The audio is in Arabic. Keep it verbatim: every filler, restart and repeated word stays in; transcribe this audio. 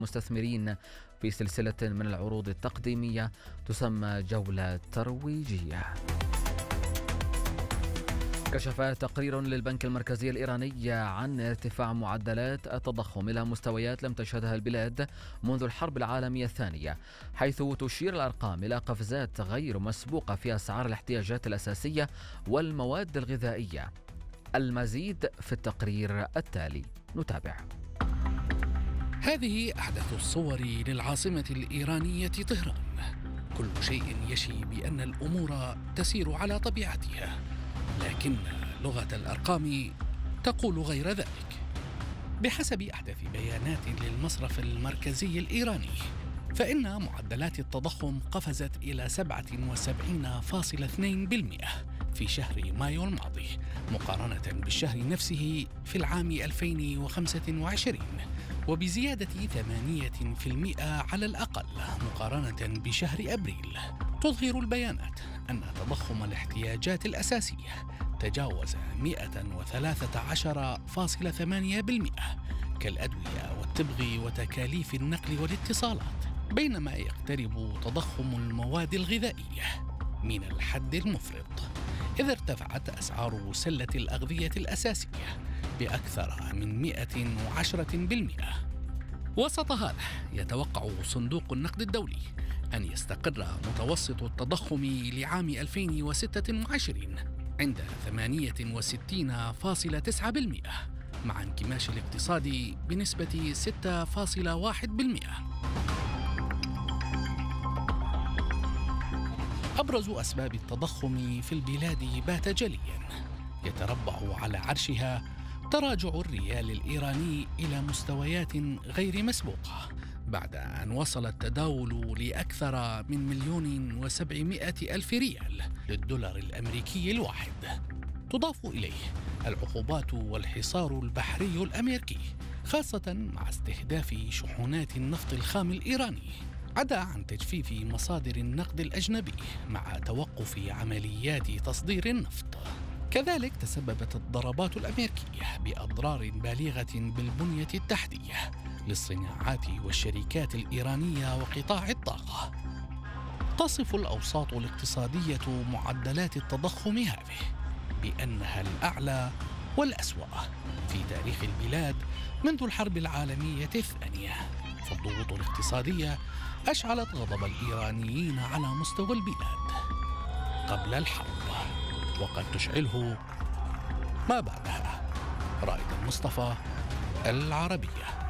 مستثمرين في سلسلة من العروض التقديمية تسمى جولة ترويجية. كشف تقرير للبنك المركزي الإيراني عن ارتفاع معدلات التضخم إلى مستويات لم تشهدها البلاد منذ الحرب العالمية الثانية، حيث تشير الأرقام إلى قفزات غير مسبوقة في أسعار الاحتياجات الأساسية والمواد الغذائية. المزيد في التقرير التالي، نتابع. هذه أحدث الصور للعاصمة الإيرانية طهران. كل شيء يشي بأن الأمور تسير على طبيعتها، لكن لغة الأرقام تقول غير ذلك. بحسب أحدث بيانات للمصرف المركزي الإيراني، فإن معدلات التضخم قفزت إلى سبعة وسبعين فاصلة اثنين بالمئة في شهر مايو الماضي مقارنة بالشهر نفسه في العام ألفين وخمسة وعشرين، وبزيادة ثمانية بالمئة على الأقل مقارنة بشهر أبريل. تظهر البيانات أن تضخم الاحتياجات الأساسية تجاوز مئة وثلاثة عشر فاصلة ثمانية بالمئة كالأدوية والتبغ وتكاليف النقل والاتصالات، بينما يقترب تضخم المواد الغذائية من الحد المفرط، إذ ارتفعت أسعار سلة الأغذية الأساسية بأكثر من مئة وعشرة بالمئة. وسط هذا يتوقع صندوق النقد الدولي أن يستقر متوسط التضخم لعام ألفين وستة وعشرين عند ثمانية وستين فاصلة تسعة بالمئة مع انكماش الاقتصاد بنسبة ستة فاصلة واحد بالمئة. أبرز أسباب التضخم في البلاد بات جلياً، يتربع على عرشها تراجع الريال الإيراني إلى مستويات غير مسبوقة بعد أن وصل التداول لأكثر من مليون وسبعمائة ألف ريال للدولار الأمريكي الواحد. تضاف إليه العقوبات والحصار البحري الأمريكي، خاصة مع استهداف شحنات النفط الخام الإيراني، عدا عن تجفيف مصادر النقد الأجنبي مع توقف عمليات تصدير النفط. كذلك تسببت الضربات الأمريكية بأضرار بالغة بالبنية التحتية للصناعات والشركات الإيرانية وقطاع الطاقة. تصف الأوساط الاقتصادية معدلات التضخم هذه بأنها الأعلى والأسوأ في تاريخ البلاد منذ الحرب العالمية الثانية. فالضغوط الاقتصادية أشعلت غضب الإيرانيين على مستوى البلاد قبل الحرب، وقد تشعله ما بعدها. رائد المصطفى، العربية.